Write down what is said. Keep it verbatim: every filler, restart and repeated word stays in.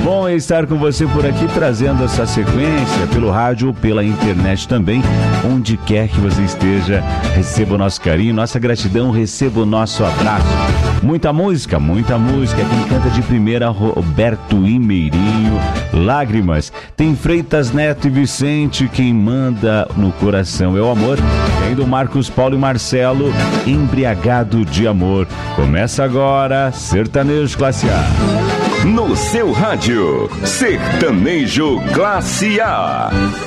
Bom estar com você por aqui, trazendo essa sequência pelo rádio ou pela internet também. Onde quer que você esteja, receba o nosso carinho, nossa gratidão, receba o nosso abraço. Muita música, muita música. Quem canta de primeira, Roberto Imeirinho, Lágrimas. Tem Freitas Neto e Vicente, quem manda no coração é o amor. E ainda o Marcos Paulo e Marcelo, Embriagado de Amor. Começa agora, Sertanejo Classe A. No seu rádio, Sertanejo Classe A.